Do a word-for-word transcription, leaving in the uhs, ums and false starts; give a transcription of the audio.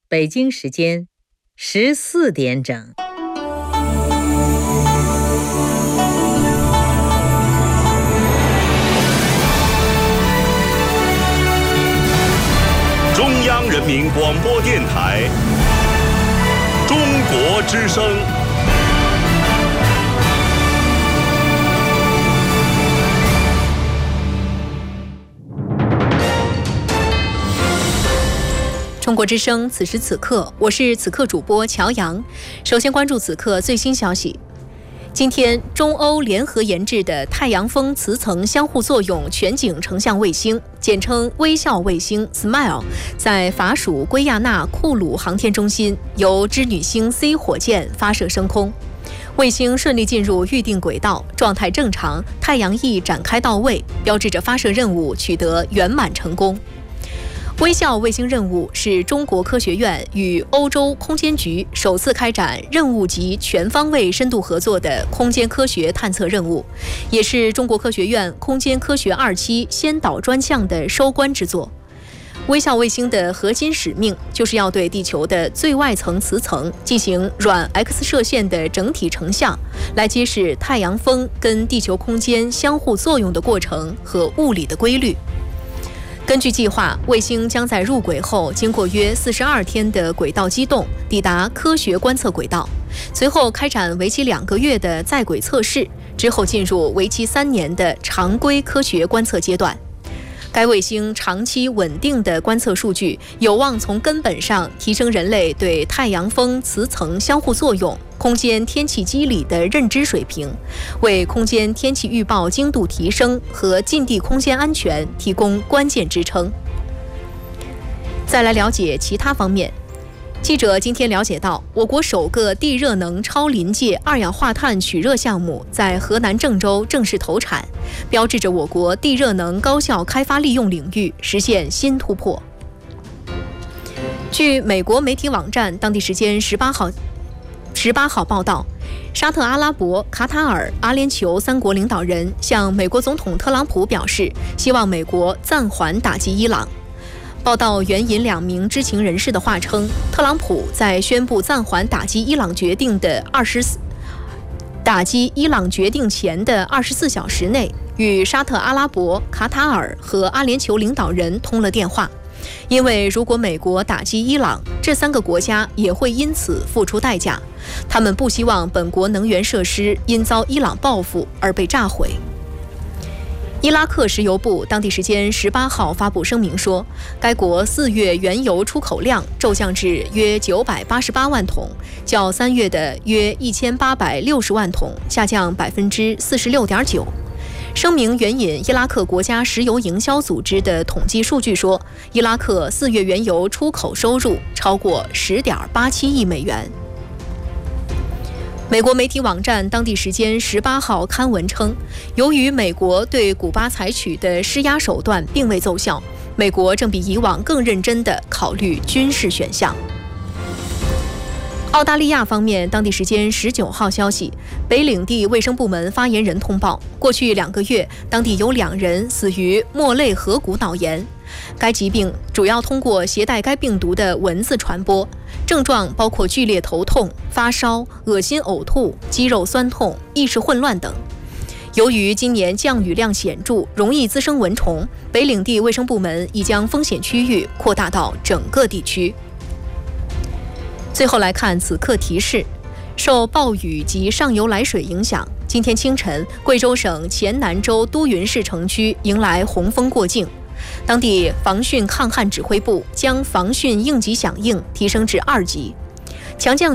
北京时间十四点整。 中央人民广播电台中国之声。 中国之声，此时此刻，我是此刻主播乔阳。首先关注此刻最新消息。今天，中欧联合研制的太阳风磁层相互作用全景成像卫星，简称微笑卫星 Smile， 在法属圭亚那库鲁航天中心由织女星 C 火箭发射升空。卫星顺利进入预定轨道，状态正常，太阳翼展开到位，标志着发射任务取得圆满成功。微笑卫星任务是中国科学院与欧洲空间局首次开展任务级全方位深度合作的空间科学探测任务，也是中国科学院空间科学二期先导专项的收官之作。微笑卫星的核心使命就是要对地球的最外层磁层进行软 X 射线的整体成像，来揭示太阳风跟地球空间相互作用的过程和物理的规律。根据计划，卫星将在入轨后经过约四十二天的轨道机动，抵达科学观测轨道，随后开展为期两个月的在轨测试，之后进入为期三年的常规科学观测阶段。该卫星长期稳定的观测数据，有望从根本上提升人类对太阳风磁层相互作用、空间天气机理的认知水平，为空间天气预报精度提升和近地空间安全提供关键支撑。再来了解其他方面。记者今天了解到，我国首个地热能超临界二氧化碳取热项目在河南郑州正式投产，标志着我国地热能高效开发利用领域实现新突破。据美国媒体网站当地时间十八号十八号报道，沙特阿拉伯、卡塔尔、阿联酋三国领导人向美国总统特朗普表示，希望美国暂缓打击伊朗。报道援引两名知情人士的话称，特朗普在宣布暂缓打击伊朗决定的二十四打击伊朗决定前的二十四小时内，与沙特阿拉伯、卡塔尔和阿联酋领导人通了电话。因为如果美国打击伊朗，这三个国家也会因此付出代价。他们不希望本国能源设施因遭伊朗报复而被炸毁。伊拉克石油部当地时间十八号发布声明说，该国四月原油出口量骤降至约九百八十八万桶，较三月的约一千八百六十万桶下降百分之四十六点九。声明援引伊拉克国家石油营销组织的统计数据说，伊拉克四月原油出口收入超过十点八七亿美元。美国媒体网站当地时间十八号刊文称，由于美国对古巴采取的施压手段并未奏效，美国正比以往更认真地考虑军事选项。澳大利亚方面当地时间十九号消息，北领地卫生部门发言人通报，过去两个月，当地有两人死于莫类河谷脑炎。该疾病主要通过携带该病毒的蚊子传播，症状包括剧烈头痛、发烧、恶心呕吐、肌肉酸痛、意识混乱等。由于今年降雨量显著，容易滋生蚊虫，北领地卫生部门已将风险区域扩大到整个地区。最后来看此刻提示，受暴雨及上游来水影响，今天清晨，贵州省黔南州都匀市城区迎来洪峰过境。当地防汛抗旱指挥部将防汛应急响应提升至二级，强降